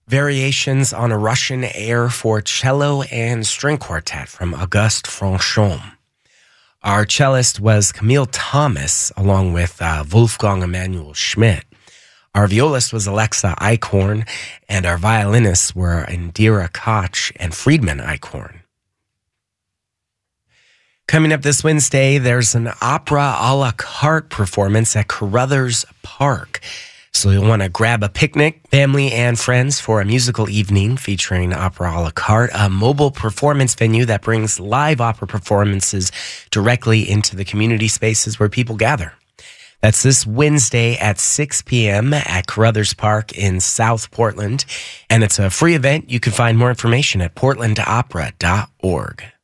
Variations on a Russian air for cello and string quartet from Auguste Franchomme. Our cellist was Camille Thomas, along with Wolfgang Emanuel Schmidt. Our violist was Alexa Eichhorn, and our violinists were Indira Koch and Friedman Eichhorn. Coming up this Wednesday, there's an opera a la carte performance at Carruthers Park. So you'll want to grab a picnic, family and friends, for a musical evening featuring opera a la carte, a mobile performance venue that brings live opera performances directly into the community spaces where people gather. That's this Wednesday at 6 p.m. at Carruthers Park in South Portland. And it's a free event. You can find more information at portlandopera.org.